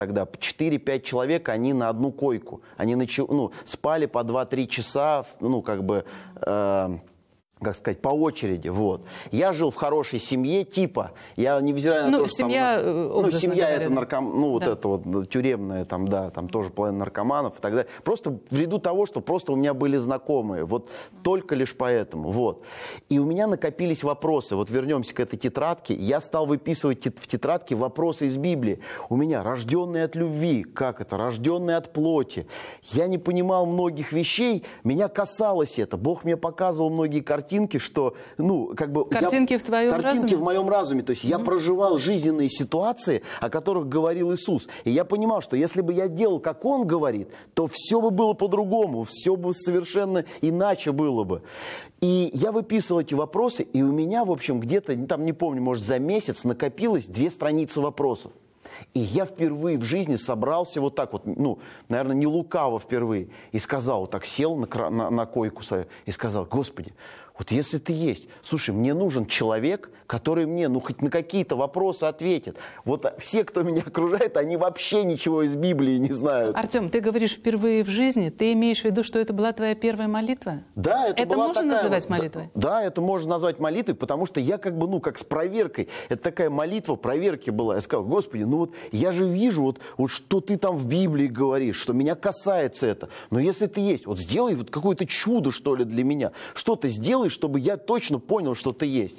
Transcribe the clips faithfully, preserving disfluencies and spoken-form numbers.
Тогда четыре-пять человек, они на одну койку. Они начи, ну, спали по два-три часа, ну, как бы, э, как сказать, по очереди. Вот. Я жил в хорошей семье, типа, я невзирая на ну, то, что семья, там... Ну, семья говоря, это нарком... Ну, вот да. это вот тюремная, там, да, там тоже половина наркоманов и так далее. Просто ввиду того, что просто у меня были знакомые. Вот только лишь поэтому. Вот. И у меня накопились вопросы. Вот вернемся к этой тетрадке. Я стал выписывать в тетрадке вопросы из Библии. У меня рожденный от любви. Как это? Рожденный от плоти. Я не понимал многих вещей. Меня касалось это. Бог мне показывал многие картинки, что, ну, как бы... Картинки я, в твоем картинки разуме? в моем разуме. То есть mm-hmm. я проживал жизненные ситуации, о которых говорил Иисус. И я понимал, что если бы я делал, как Он говорит, то все бы было по-другому, все бы совершенно иначе было бы. И я выписывал эти вопросы, и у меня, в общем, где-то, там, не помню, может, за месяц накопилось две страницы вопросов. И я впервые в жизни собрался вот так вот, ну, наверное, не лукаво впервые, и сказал, вот так сел на, на, на койку свою и сказал: Господи, вот если ты есть, слушай, мне нужен человек, который мне, ну, хоть на какие-то вопросы ответит. Вот все, кто меня окружает, они вообще ничего из Библии не знают. Артем, ты говоришь впервые в жизни, ты имеешь в виду, что это была твоя первая молитва? Да, это, это была можно такая называть вот, молитвой? Да, да, это можно назвать молитвой, потому что я как бы, ну, как с проверкой. Это такая молитва проверки была. Я сказал: Господи, ну вот я же вижу, вот, вот что ты там в Библии говоришь, что меня касается это. Но если ты есть, вот сделай вот какое-то чудо, что ли, для меня. Что ты сделай, чтобы я точно понял, что ты есть.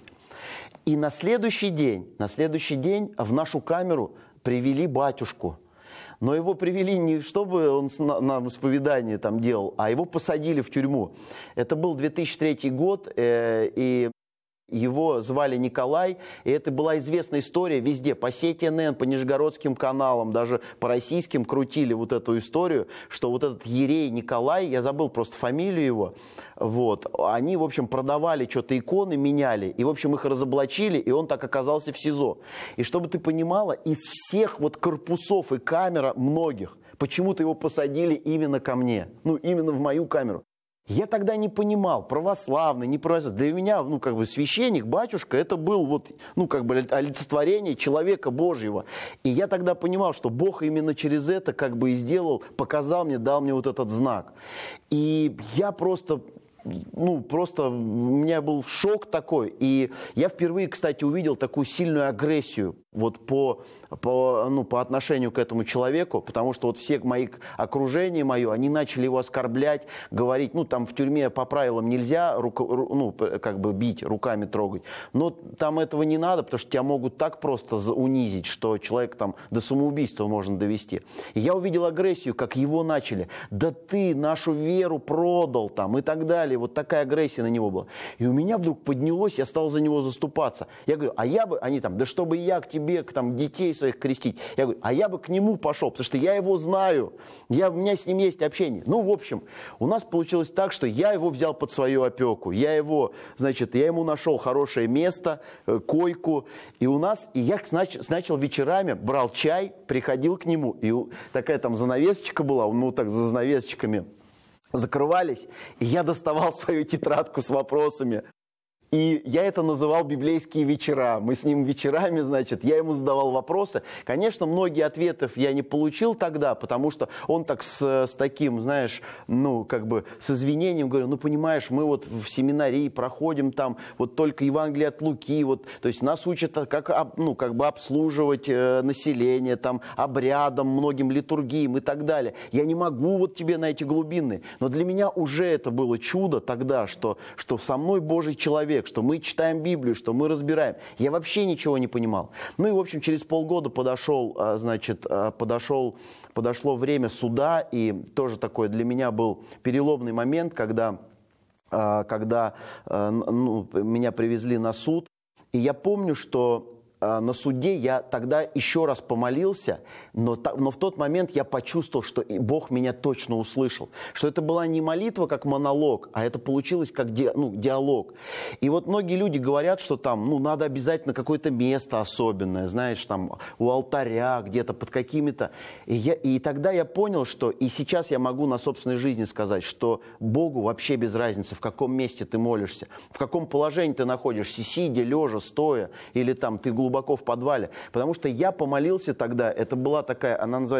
И на следующий день, на следующий день в нашу камеру привели батюшку. Но его привели не чтобы он нам исповедание там делал, а его посадили в тюрьму. Это был две тысячи третий год, э, и его звали Николай, и это была известная история везде, по сети эн эн, по нижегородским каналам, даже по российским крутили вот эту историю, что вот этот иерей Николай, я забыл просто фамилию его, вот, они, в общем, продавали что-то иконы, меняли, и, в общем, их разоблачили, и он так оказался в СИЗО. И чтобы ты понимала, из всех вот корпусов и камер многих, почему-то его посадили именно ко мне, ну, именно в мою камеру. Я тогда не понимал, православный, не православный. Для меня, ну, как бы священник, батюшка, это был вот, ну, как бы олицетворение человека Божьего. И я тогда понимал, что Бог именно через это как бы и сделал, показал мне, дал мне вот этот знак. И я просто... Ну, просто у меня был шок такой. И я впервые, кстати, увидел такую сильную агрессию вот по, по, ну, по отношению к этому человеку, потому что вот все мои окружение мое, они начали его оскорблять, говорить, ну, там в тюрьме по правилам нельзя руку, ну, как бы бить, руками трогать, но там этого не надо, потому что тебя могут так просто унизить, что человек там до самоубийства можно довести. И я увидел агрессию, как его начали: да ты нашу веру продал там и так далее. Вот такая агрессия на него была. И у меня вдруг поднялось, я стал за него заступаться. Я говорю: а я бы, они там, да чтобы я к тебе, к там детей своих крестить. Я говорю: а я бы к нему пошел, потому что я его знаю, я, у меня с ним есть общение. Ну, в общем, у нас получилось так, что я его взял под свою опеку. Я его, значит, я ему нашел хорошее место, койку. И у нас, и я нач, начал вечерами, брал чай, приходил к нему. И такая там занавесочка была, ну так за занавесочками закрывались, и я доставал свою тетрадку с вопросами. И я это называл библейские вечера. Мы с ним вечерами, значит, я ему задавал вопросы. Конечно, многие ответов я не получил тогда, потому что он так с, с таким, знаешь, ну, как бы с извинением говорил: ну, понимаешь, мы вот в семинарии проходим там вот только Евангелие от Луки, вот, то есть нас учат, как, ну, как бы обслуживать э, население, там, обрядам, многим литургиям и так далее. Я не могу вот тебе на эти глубины. Но для меня уже это было чудо тогда, что, что со мной Божий человек, что мы читаем Библию, что мы разбираем. Я вообще ничего не понимал. Ну и, в общем, через полгода подошел, значит, подошел, подошло время суда, и тоже такой для меня был переломный момент, когда, когда ну, меня привезли на суд. И я помню, что на суде я тогда еще раз помолился, но, но в тот момент я почувствовал, что Бог меня точно услышал. Что это была не молитва как монолог, а это получилось как ди, ну, диалог. И вот многие люди говорят, что там ну, надо обязательно какое-то место особенное, знаешь, там у алтаря, где-то под какими-то. И, я, и тогда я понял, что и сейчас я могу на собственной жизни сказать, что Богу вообще без разницы, в каком месте ты молишься, в каком положении ты находишься, сидя, лежа, стоя, или там ты глубоко глубоко в подвале. Потому что я помолился тогда, это была такая, она называется